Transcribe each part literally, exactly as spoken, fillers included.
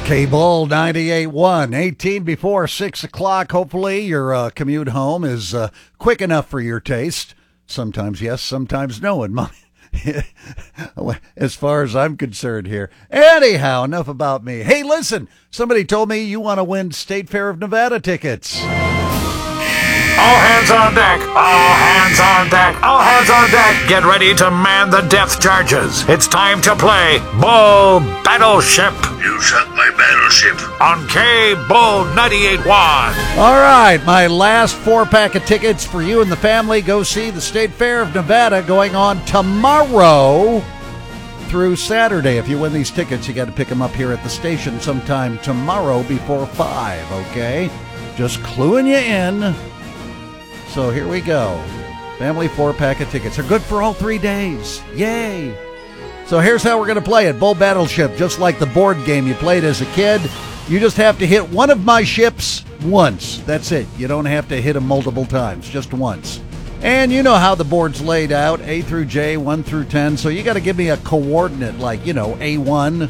K-Bull ninety-eight point one, eighteen before six o'clock. Hopefully your uh, commute home is uh, quick enough for your taste. Sometimes yes, sometimes no. In my, as far as I'm concerned here. Anyhow, enough about me. Hey, listen, somebody told me you want to win State Fair of Nevada tickets. All hands on deck, all hands on deck, all hands on deck. Get ready to man the depth charges. It's time to play Bull Battleship. You sunk my battleship. On K-Bull ninety-eight point one. All right, my last four pack of tickets for you and the family. Go see the State Fair of Nevada going on tomorrow through Saturday. If you win these tickets, you got to pick them up here at the station sometime tomorrow before five, okay? Just cluing you in. So here we go. Family four-pack of tickets. They're good for all three days. Yay! So here's how we're going to play it. Bull Battleship, just like the board game you played as a kid. You just have to hit one of my ships once. That's it. You don't have to hit them multiple times, just once. And you know how the board's laid out, A through J, one through ten. So you got to give me a coordinate like, you know, A one,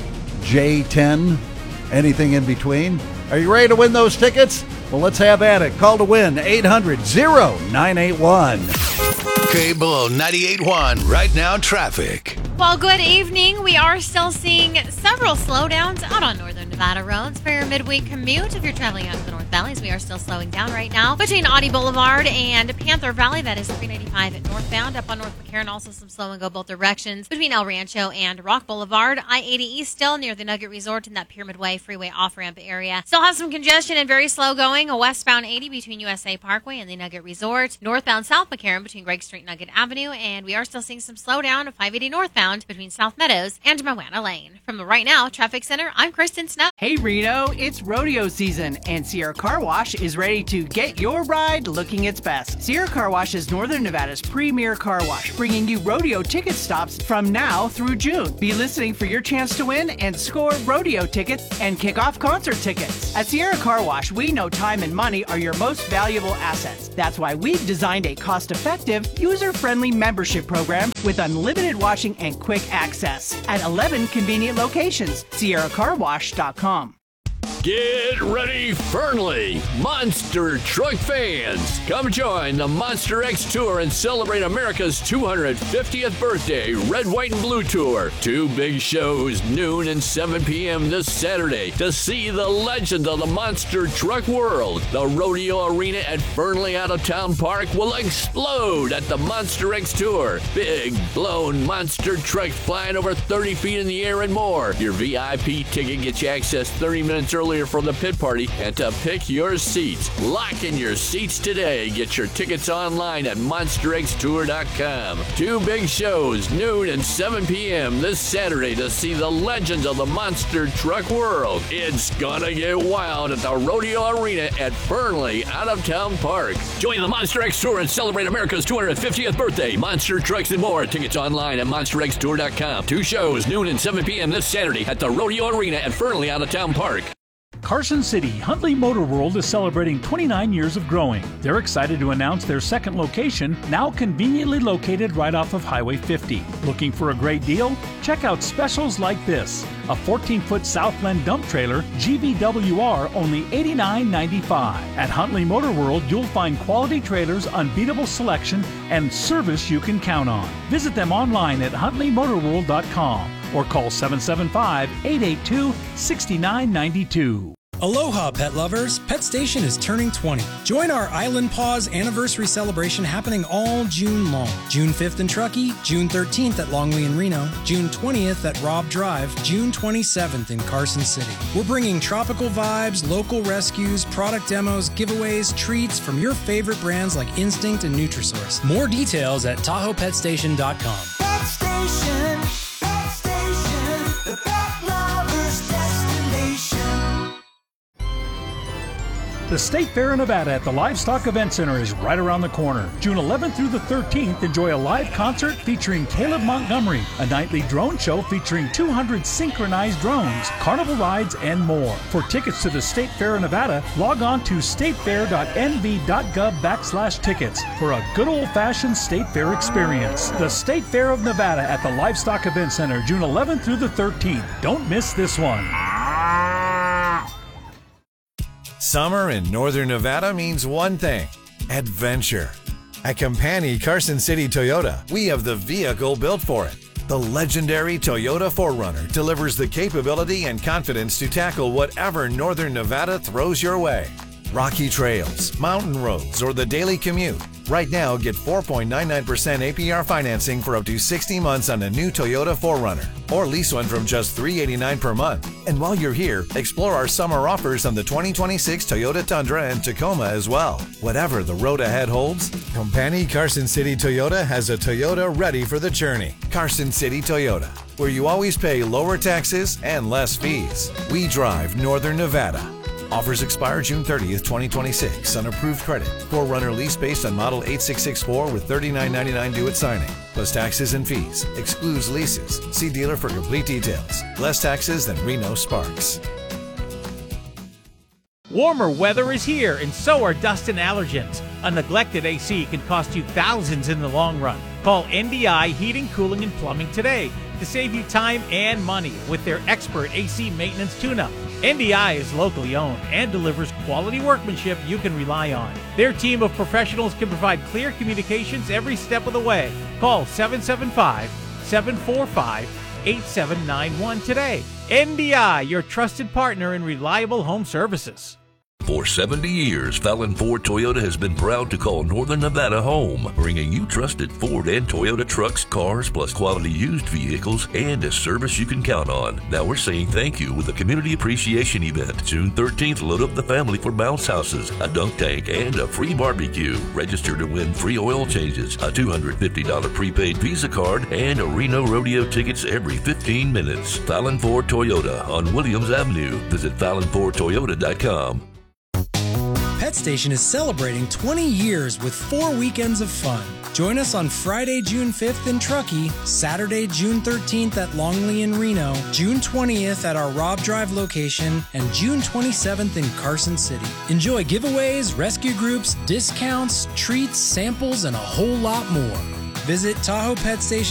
J ten, anything in between. Are you ready to win those tickets? Well, let's have at it. Call to win, eight hundred, oh nine eight one. K-Bull ninety-eight point one, right now traffic. Well, good evening. We are still seeing several slowdowns out on northern Nevada roads for your midweek commute. If you're traveling out of the North Valleys, we are still slowing down right now. Between Audie Boulevard and Panther Valley, that is three ninety-five at northbound. Up on North McCarran, also some slow and go both directions. Between El Rancho and Rock Boulevard, I eighty East still near the Nugget Resort in that Pyramid Way freeway off-ramp area. Still have some congestion and very slow going. A westbound eighty between U S A Parkway and the Nugget Resort. Northbound South McCarran between Gregg Street and Nugget Avenue. And we are still seeing some slowdown of five eighty northbound between South Meadows and Moana Lane. From the Right Now Traffic Center, I'm Kristen Snow. Hey Reno, it's rodeo season, and Sierra Car Wash is ready to get your ride looking its best. Sierra Car Wash is Northern Nevada's premier car wash, bringing you rodeo ticket stops from now through June. Be listening for your chance to win and score rodeo tickets and kick off concert tickets. At Sierra Car Wash, we know time and money are your most valuable assets. That's why we've designed a cost-effective, user-friendly membership program with unlimited washing and quick access at eleven convenient locations. Sierra Car Wash dot com. Get ready, Fernley! Monster truck fans! Come join the Monster X Tour and celebrate America's two hundred fiftieth birthday Red, White, and Blue Tour. Two big shows, noon and seven p.m. this Saturday, to see the legend of the monster truck world. The Rodeo Arena at Fernley Out-of-Town Park will explode at the Monster X Tour. Big, blown monster trucks flying over thirty feet in the air and more. Your V I P ticket gets you access thirty minutes earlier for the pit party and to pick your seats. Lock in your seats today. Get your tickets online at monster x tour dot com. Two big shows, noon and seven p.m. this Saturday, to see the legends of the monster truck world. It's gonna get wild at the Rodeo Arena at Fernley Out-of-Town Park. Join the Monster X Tour and celebrate America's two hundred fiftieth birthday. Monster trucks and more. Tickets online at monster x tour dot com. Two shows, noon and seven p.m. this Saturday at the Rodeo Arena at Fernley Out-of-Town Park. Carson City Huntley Motor World is celebrating twenty-nine years of growing. They're excited to announce their second location, now conveniently located right off of Highway fifty. Looking for a great deal? Check out specials like this. A fourteen-foot Southland dump trailer, G V W R, only eighty-nine ninety-five. At Huntley Motor World, you'll find quality trailers, unbeatable selection, and service you can count on. Visit them online at huntley motor world dot com or call seven seven five, eight eight two, six nine nine two. Aloha, pet lovers! Pet Station is turning twenty. Join our Island Paws anniversary celebration happening all June long. June fifth in Truckee, June thirteenth at Longley and Reno, June twentieth at Robb Drive, June twenty-seventh in Carson City. We're bringing tropical vibes, local rescues, product demos, giveaways, treats from your favorite brands like Instinct and Nutrisource. More details at tahoe pet station dot com. Pet Station, Pet Station, the pet lover's destination. The State Fair of Nevada at the Livestock Event Center is right around the corner. June eleventh through the thirteenth, enjoy a live concert featuring Caleb Montgomery, a nightly drone show featuring two hundred synchronized drones, carnival rides, and more. For tickets to the State Fair of Nevada, log on to statefair dot n v dot gov backslash tickets for a good old-fashioned State Fair experience. The State Fair of Nevada at the Livestock Event Center, June eleventh through the thirteenth. Don't miss this one. Summer in Northern Nevada means one thing: adventure. At Compani Carson City Toyota, we have the vehicle built for it. The legendary Toyota four runner delivers the capability and confidence to tackle whatever Northern Nevada throws your way. Rocky trails, mountain roads, or the daily commute. Right now, get four point nine nine percent A P R financing for up to sixty months on a new Toyota four runner, or lease one from just three hundred eighty-nine dollars per month. And while you're here, explore our summer offers on the twenty twenty-six Toyota Tundra and Tacoma as well. Whatever the road ahead holds, Compani Carson City Toyota has a Toyota ready for the journey. Carson City Toyota, where you always pay lower taxes and less fees. We drive Northern Nevada. Offers expire June thirtieth, twenty twenty-six on approved credit. four runner lease based on model eight six six four with thirty-nine ninety-nine due at signing, plus taxes and fees. Excludes leases. See dealer for complete details. Less taxes than Reno Sparks. Warmer weather is here, and so are dust and allergens. A neglected A C can cost you thousands in the long run. Call N D I Heating, Cooling, and Plumbing today to save you time and money with their expert A C maintenance tune-up. N D I is locally owned and delivers quality workmanship you can rely on. Their team of professionals can provide clear communications every step of the way. Call seven seven five, seven four five, eight seven nine one today. N D I, your trusted partner in reliable home services. For seventy years, Fallon Ford Toyota has been proud to call Northern Nevada home, bringing you trusted Ford and Toyota trucks, cars, plus quality used vehicles, and a service you can count on. Now we're saying thank you with a community appreciation event. June thirteenth, load up the family for bounce houses, a dunk tank, and a free barbecue. Register to win free oil changes, a two hundred fifty dollars prepaid Visa card, and a Reno Rodeo tickets every fifteen minutes. Fallon Ford Toyota on Williams Avenue. Visit fallon ford toyota dot com. Pet Station is celebrating twenty years with four weekends of fun. Join us on Friday, June fifth in Truckee, Saturday, June thirteenth at Longley in Reno, June twentieth at our Robb Drive location, and June twenty-seventh in Carson City. Enjoy giveaways, rescue groups, discounts, treats, samples, and a whole lot more. Visit Tahoe Pet Station